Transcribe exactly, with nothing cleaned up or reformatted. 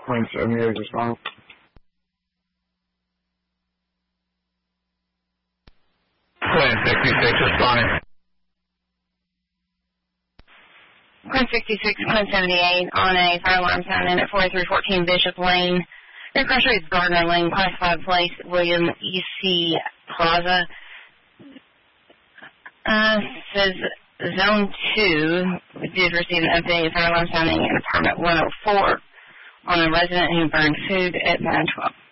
Plan seventy-eight is responding. Plan sixty-six responding. Plan sixty-six, Plan seventy-eight on a fire alarm sound in at forty-three fourteen Bishop Lane. Your crash rate is Gardner Lane, classified place, William E C Plaza. Uh, says Zone two did receive an updated fire alarm sounding in apartment one oh four on a resident who burned food at nine twelve.